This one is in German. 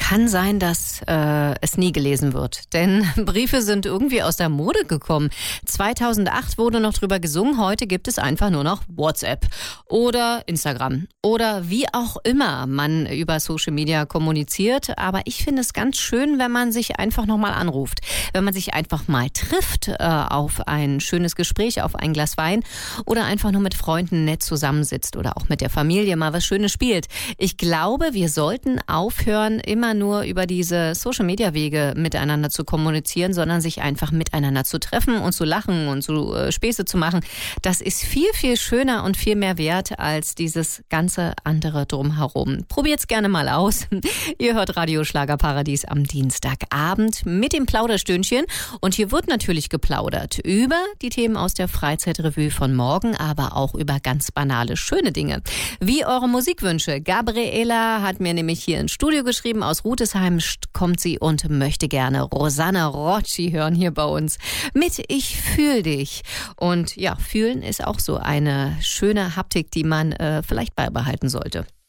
Kann sein, dass es nie gelesen wird, denn Briefe sind irgendwie aus der Mode gekommen. 2008 wurde noch drüber gesungen, heute gibt es einfach nur noch WhatsApp oder Instagram oder wie auch immer man über Social Media kommuniziert. Aber ich finde es ganz schön, wenn man sich einfach nochmal anruft, wenn man sich einfach mal trifft auf ein schönes Gespräch, auf ein Glas Wein oder einfach nur mit Freunden nett zusammensitzt oder auch mit der Familie mal was Schönes spielt. Ich glaube, wir sollten aufhören, immer nur über diese Social-Media-Wege miteinander zu kommunizieren, sondern sich einfach miteinander zu treffen und zu lachen und zu Späße zu machen. Das ist viel, viel schöner und viel mehr wert als dieses ganze andere drumherum. Probiert's gerne mal aus. Ihr hört Radio Schlagerparadies am Dienstagabend mit dem Plauderstündchen. Und hier wird natürlich geplaudert über die Themen aus der Freizeitrevue von morgen, aber auch über ganz banale, schöne Dinge. Wie eure Musikwünsche. Gabriela hat mir nämlich hier ins Studio geschrieben, aus Rutesheim kommt sie und möchte gerne Rosanna Rocci hören hier bei uns mit Ich fühl dich. Und ja, fühlen ist auch so eine schöne Haptik, die man vielleicht beibehalten sollte.